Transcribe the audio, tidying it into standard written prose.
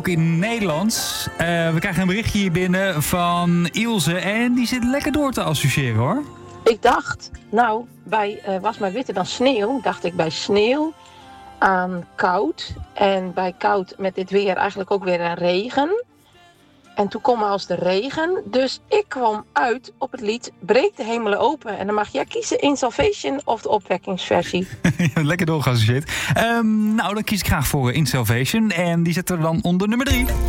Ook in Nederlands. We krijgen een berichtje hier binnen van Ilse en die zit lekker door te associëren hoor. Ik dacht, bij was maar witter dan sneeuw, dacht ik bij sneeuw aan koud. En bij koud met dit weer eigenlijk ook weer aan regen. En toen kwam als de regen, dus ik kwam uit op het lied Breek de hemelen open. En dan mag jij kiezen in Salvation of de opwekkingsversie. Lekker doorgeassocieerd. Dan kies ik graag voor In Salvation en die zetten we dan onder nummer 3.